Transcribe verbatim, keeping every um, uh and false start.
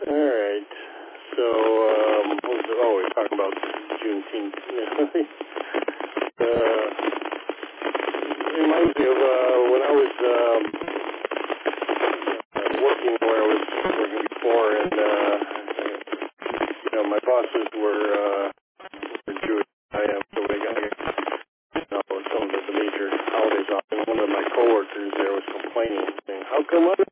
All right. So, um, what was it? Oh, we're talking about Juneteenth. uh, it reminds me of uh, when I was um, uh, working where I was working before, and uh, you know, my bosses were, uh, were Jewish. I am, so we got you know, some of the major holidays off. And one of my coworkers there was complaining, saying, "How come other